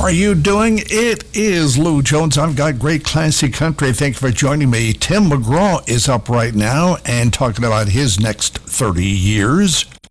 are you doing? It is Lou Jones. I've got great classic country. Thank you for joining me. Tim McGraw is up right now and talking about his next 30 years.